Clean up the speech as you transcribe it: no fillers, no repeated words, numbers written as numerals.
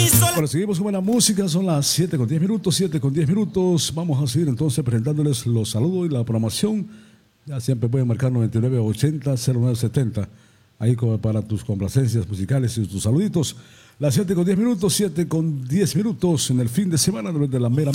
Bueno, seguimos con buena música, son las 7 con 10 minutos, 7 con 10 minutos. Vamos a seguir entonces presentándoles los saludos y la programación. Ya siempre pueden marcar 9980-0970, ahí para tus complacencias musicales y tus saluditos. Las 7 con 10 minutos, 7 con 10 minutos en el fin de semana, desde la mera